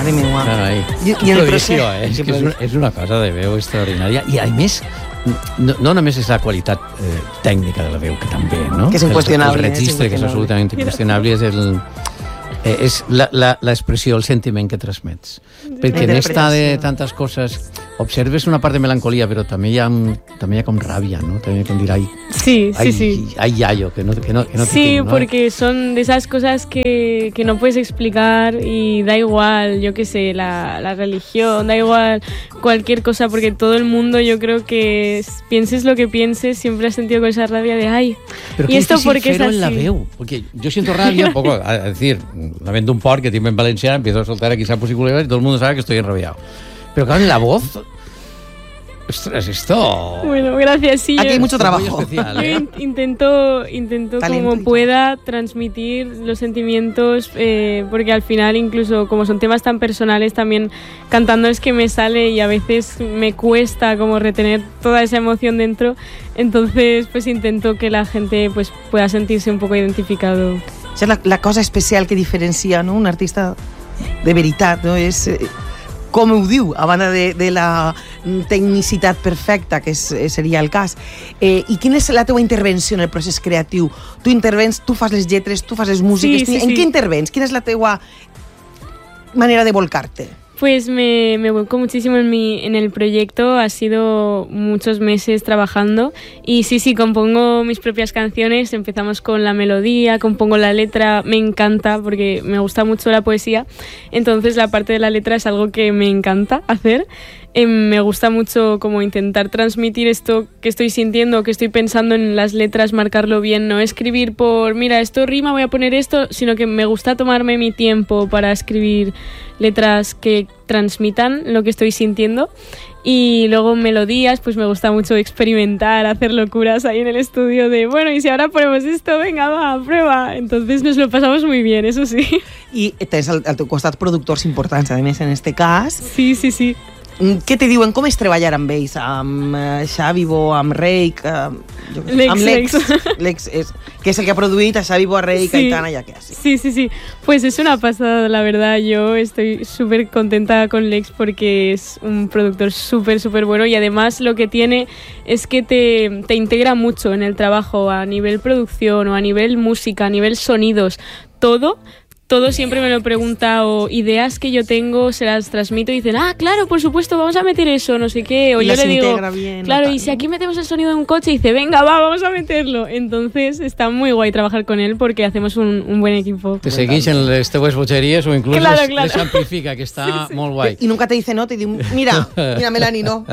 mare meva. Carai. I el procés... És que és una cosa de veu extraordinària. I, a més, no només és la qualitat tècnica de la veu, que també, no? Que és inqüestionable. El registre, que és absolutament inqüestionable, és l'expressió, el sentiment que transmets. Perquè en esta de tantes coses observes una part de melancolia, però també hi ha com ràbia, ¿no? També com dir, ay, yayo, que no te Sí, tengo, ¿no? porque son de esas cosas que no puedes explicar y da igual, yo qué sé, la religión, da igual cualquier cosa, porque todo el mundo, yo creo que pienses lo que pienses, siempre has sentido con esa rabia de, ay, Pero ¿y esto por qué es así? En la veu, porque yo siento rabia, un poco, a decir, la vendo un porc que tengo en Valencia, empiezo a soltar aquí sapos y culebras y todo el mundo sabe que estoy enrabiado. Pero claro, en la voz... Ostras, esto... Bueno, gracias, sí. Aquí hay mucho trabajo. Especial, ¿eh? Yo intento como pueda transmitir los sentimientos, porque al final, incluso como son temas tan personales, también cantando es que me sale y a veces me cuesta como retener toda esa emoción dentro. Entonces, pues intento que la gente pues pueda sentirse un poco identificado. Això és la cosa especial que diferencia, no? Un artista de veritat, no? És com ho diu, a banda de la tecnicitat perfecta, que seria el cas. I quina és la teva intervenció en el procés creatiu? Tu intervens, tu fas les lletres, tu fas les músiques... Sí. En què intervens? Quina és la teva manera de volcar-te? Pues me vuelco muchísimo en el proyecto, ha sido muchos meses trabajando y sí, compongo mis propias canciones, empezamos con la melodía, compongo la letra, me encanta porque me gusta mucho la poesía, entonces la parte de la letra es algo que me encanta hacer. Me gusta mucho como intentar transmitir esto que estoy sintiendo, que estoy pensando en las letras, marcarlo bien, no escribir por, mira, esto rima, voy a poner esto, sino que me gusta tomarme mi tiempo para escribir letras que transmitan lo que estoy sintiendo. Y luego melodías, pues me gusta mucho experimentar, hacer locuras ahí en el estudio de, bueno, y si ahora ponemos esto, venga, va, prueba. Entonces nos lo pasamos muy bien, eso sí. I tens al teu costat productors importants, a més, en este cas. Sí. Què te diuen? Com és treballar amb ells? Amb Xavi Bo, amb Reik? Amb Lex, que és el que ha produït a Xavi Bo, a Reik, sí. Aitana i a què? Sí. Pues es una pasada, la verdad. Yo estoy súper contenta con Lex porque es un productor súper bueno y además lo que tiene es que te integra mucho en el trabajo a nivel producción o a nivel música, a nivel sonidos, todo siempre me lo pregunta, o ideas que yo tengo se las transmito y dicen, claro, por supuesto, vamos a meter eso, no sé qué, o y yo le digo, bien, claro, y si aquí metemos el sonido de un coche, y dice, venga, vamos a meterlo. Entonces está muy guay trabajar con él porque hacemos un buen equipo. Te seguís en les teues bogeries o inclús claro. les amplifica, que està molt guai. Y nunca te dice no, te dice, mira, Melanie, no.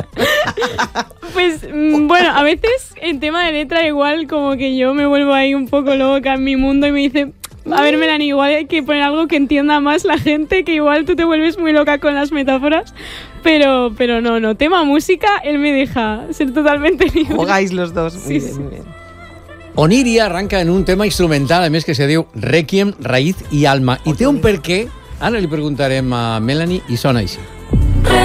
Pues bueno, a veces en tema de letra igual como que yo me vuelvo ahí un poco loca en mi mundo y me dice, a ver, Melanie, igual hay que poner algo que entienda más la gente, que igual tú te vuelves muy loca con las metáforas, pero no, tema música, él me deja ser totalmente libre. Jugáis los dos, muy Sí. bien. Oniria arranca en un tema instrumental, a més, que se diu Requiem, Raïz i Alma. I té un per què, ara li preguntarem a Melanie, i sona així.